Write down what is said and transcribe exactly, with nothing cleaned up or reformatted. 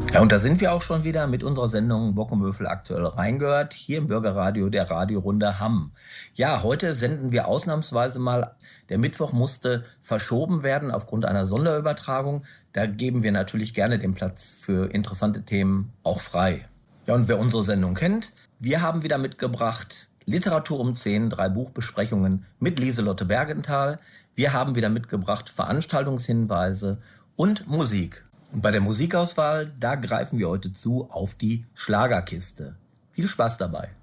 Ja, und da sind wir auch schon wieder mit unserer Sendung Bockumöfel aktuell reingehört, hier im Bürgerradio der Radiorunde Hamm. Ja, heute senden wir ausnahmsweise mal, der Mittwoch musste verschoben werden aufgrund einer Sonderübertragung. Da geben wir natürlich gerne den Platz für interessante Themen auch frei. Ja, und wer unsere Sendung kennt, wir haben wieder mitgebracht Literatur um zehn, drei Buchbesprechungen mit Lieselotte Bergenthal. Wir haben wieder mitgebracht Veranstaltungshinweise und Musik. Und bei der Musikauswahl, da greifen wir heute zu auf die Schlagerkiste. Viel Spaß dabei.